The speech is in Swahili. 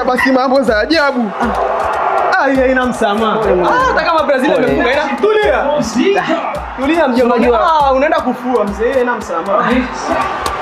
Acha basi mambo za ajabu. Haina msamaha. Hata kama Brazil imefunga ina tulia. Tulia mjomba. Unaenda kufua mzee, haina msamaha.